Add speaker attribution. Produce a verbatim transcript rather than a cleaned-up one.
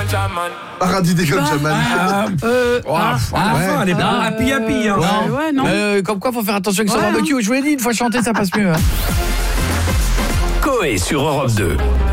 Speaker 1: ganja man.
Speaker 2: Paradis des ganja man.
Speaker 3: Ah, euh,
Speaker 4: Oh,
Speaker 3: ah,
Speaker 4: à la
Speaker 2: ouais.
Speaker 4: fin, elle est pas happy happy. Hein.
Speaker 3: ouais, ouais, non.
Speaker 4: Euh, comme quoi, faut faire attention avec son
Speaker 3: Ouais,
Speaker 4: barbecue. Je vous l'ai dit, une fois chanté, ça passe mieux. Hein.
Speaker 5: Coé sur Europe deux.